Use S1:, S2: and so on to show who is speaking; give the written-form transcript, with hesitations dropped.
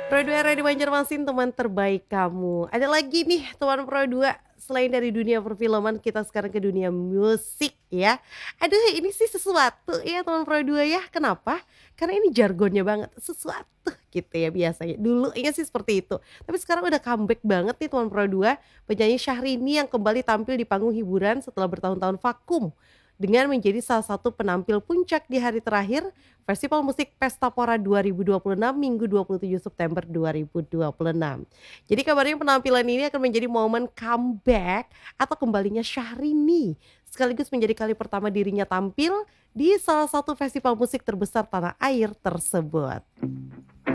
S1: Pro 2 Radio Banjarmasin, teman terbaik kamu. Ada lagi nih teman Pro 2, selain dari dunia perfilman kita sekarang ke dunia musik ya. Aduh ini sih sesuatu ya teman Pro 2 ya, kenapa? Karena ini jargonnya banget, sesuatu gitu ya biasanya. Dulunya sih seperti itu, tapi sekarang udah comeback banget nih teman Pro 2, penyanyi Syahrini yang kembali tampil di panggung hiburan setelah bertahun-tahun vakum. Dengan menjadi salah satu penampil puncak di hari terakhir Festival Musik Pesta Pora 2026 Minggu 27 September 2026. Jadi kabarnya penampilan ini akan menjadi momen comeback atau kembalinya Syahrini, sekaligus menjadi kali pertama dirinya tampil di salah satu festival musik terbesar tanah air tersebut.